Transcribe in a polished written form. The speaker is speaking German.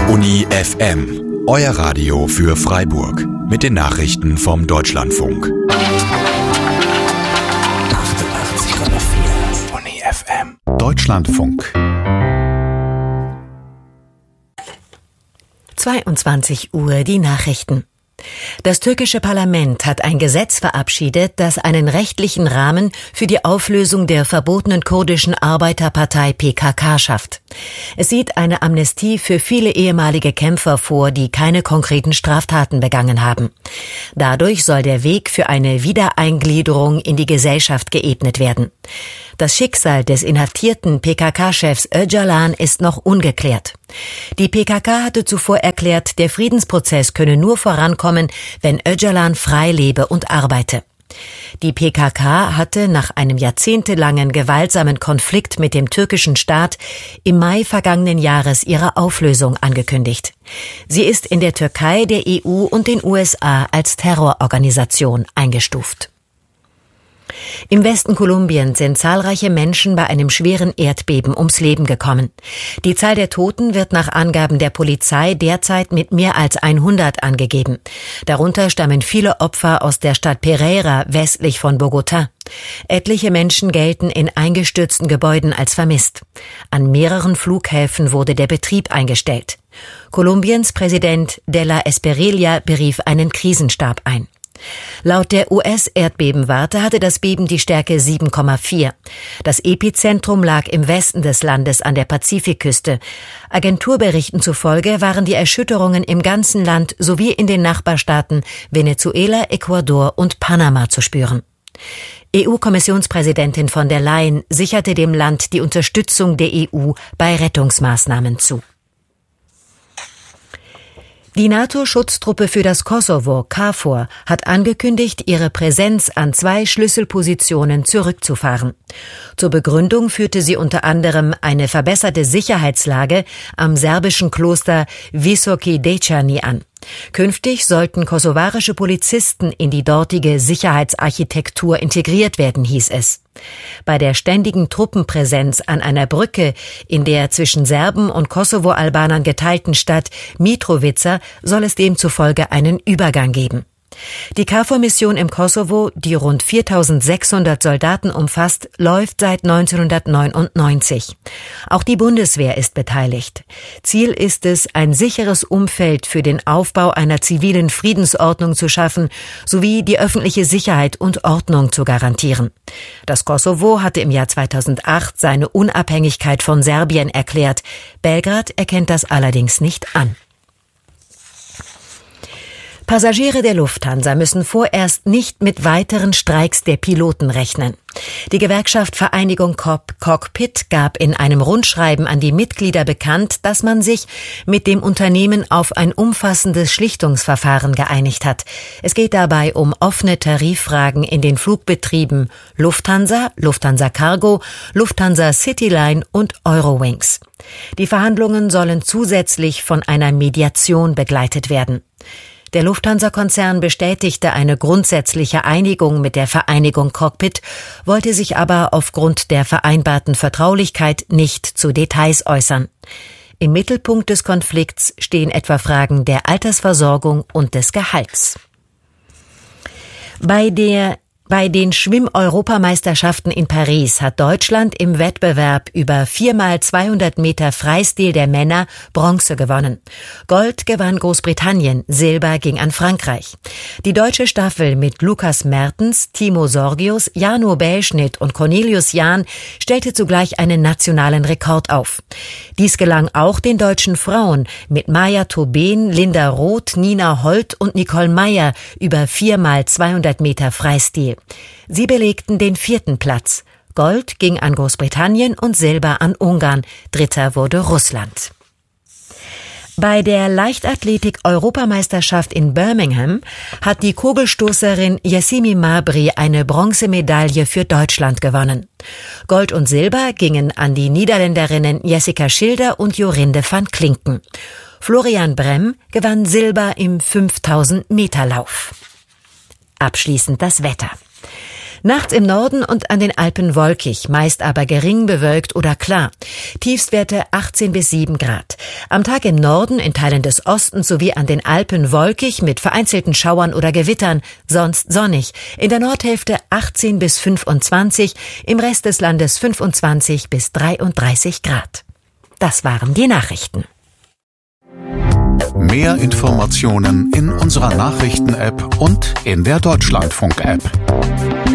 Uni FM, euer Radio für Freiburg. Mit den Nachrichten vom Deutschlandfunk. 88,4 Uni FM. Deutschlandfunk. 22 Uhr die Nachrichten. Das türkische Parlament hat ein Gesetz verabschiedet, das einen rechtlichen Rahmen für die Auflösung der verbotenen kurdischen Arbeiterpartei PKK schafft. Es sieht eine Amnestie für viele ehemalige Kämpfer vor, die keine konkreten Straftaten begangen haben. Dadurch soll der Weg für eine Wiedereingliederung in die Gesellschaft geebnet werden. Das Schicksal des inhaftierten PKK-Chefs Öcalan ist noch ungeklärt. Die PKK hatte zuvor erklärt, der Friedensprozess könne nur vorankommen, wenn Öcalan frei lebe und arbeite. Die PKK hatte nach einem jahrzehntelangen gewaltsamen Konflikt mit dem türkischen Staat im Mai vergangenen Jahres ihre Auflösung angekündigt. Sie ist in der Türkei, der EU und den USA als Terrororganisation eingestuft. Im Westen Kolumbiens sind zahlreiche Menschen bei einem schweren Erdbeben ums Leben gekommen. Die Zahl der Toten wird nach Angaben der Polizei derzeit mit mehr als 100 angegeben. Darunter stammen viele Opfer aus der Stadt Pereira westlich von Bogotá. Etliche Menschen gelten in eingestürzten Gebäuden als vermisst. An mehreren Flughäfen wurde der Betrieb eingestellt. Kolumbiens Präsident de la Espriella berief einen Krisenstab ein. Laut der US-Erdbebenwarte hatte das Beben die Stärke 7,4. Das Epizentrum lag im Westen des Landes an der Pazifikküste. Agenturberichten zufolge waren die Erschütterungen im ganzen Land sowie in den Nachbarstaaten Venezuela, Ecuador und Panama zu spüren. EU-Kommissionspräsidentin von der Leyen sicherte dem Land die Unterstützung der EU bei Rettungsmaßnahmen zu. Die NATO-Schutztruppe für das Kosovo, KFOR, hat angekündigt, ihre Präsenz an 2 Schlüsselpositionen zurückzufahren. Zur Begründung führte sie unter anderem eine verbesserte Sicherheitslage am serbischen Kloster Visoki Dečani an. Künftig sollten kosovarische Polizisten in die dortige Sicherheitsarchitektur integriert werden, hieß es. Bei der ständigen Truppenpräsenz an einer Brücke in der zwischen Serben und Kosovo-Albanern geteilten Stadt Mitrovica soll es demzufolge einen Übergang geben. Die KFOR-Mission im Kosovo, die rund 4.600 Soldaten umfasst, läuft seit 1999. Auch die Bundeswehr ist beteiligt. Ziel ist es, ein sicheres Umfeld für den Aufbau einer zivilen Friedensordnung zu schaffen, sowie die öffentliche Sicherheit und Ordnung zu garantieren. Das Kosovo hatte im Jahr 2008 seine Unabhängigkeit von Serbien erklärt. Belgrad erkennt das allerdings nicht an. Passagiere der Lufthansa müssen vorerst nicht mit weiteren Streiks der Piloten rechnen. Die Gewerkschaft Vereinigung Cockpit gab in einem Rundschreiben an die Mitglieder bekannt, dass man sich mit dem Unternehmen auf ein umfassendes Schlichtungsverfahren geeinigt hat. Es geht dabei um offene Tariffragen in den Flugbetrieben Lufthansa, Lufthansa Cargo, Lufthansa Cityline und Eurowings. Die Verhandlungen sollen zusätzlich von einer Mediation begleitet werden. Der Lufthansa-Konzern bestätigte eine grundsätzliche Einigung mit der Vereinigung Cockpit, wollte sich aber aufgrund der vereinbarten Vertraulichkeit nicht zu Details äußern. Im Mittelpunkt des Konflikts stehen etwa Fragen der Altersversorgung und des Gehalts. Bei den Schwimm-Europameisterschaften in Paris hat Deutschland im Wettbewerb über 4x200 Meter Freistil der Männer Bronze gewonnen. Gold gewann Großbritannien, Silber ging an Frankreich. Die deutsche Staffel mit Lukas Mertens, Timo Sorgius, Jano Bällschnitt und Cornelius Jahn stellte zugleich einen nationalen Rekord auf. Dies gelang auch den deutschen Frauen mit Maja Tobin, Linda Roth, Nina Holt und Nicole Meyer über 4x200 Meter Freistil. Sie belegten den 4. Platz. Gold ging an Großbritannien und Silber an Ungarn. Dritter wurde Russland. Bei der Leichtathletik-Europameisterschaft in Birmingham hat die Kugelstoßerin Yessimi Mabry eine Bronzemedaille für Deutschland gewonnen. Gold und Silber gingen an die Niederländerinnen Jessica Schilder und Jorinde van Klinken. Florian Brem gewann Silber im 5000-Meter-Lauf. Abschließend das Wetter. Nachts im Norden und an den Alpen wolkig, meist aber gering bewölkt oder klar. Tiefstwerte 18 bis 7 Grad. Am Tag im Norden, in Teilen des Ostens sowie an den Alpen wolkig mit vereinzelten Schauern oder Gewittern, sonst sonnig. In der Nordhälfte 18 bis 25, im Rest des Landes 25 bis 33 Grad. Das waren die Nachrichten. Mehr Informationen in unserer Nachrichten-App und in der Deutschlandfunk-App.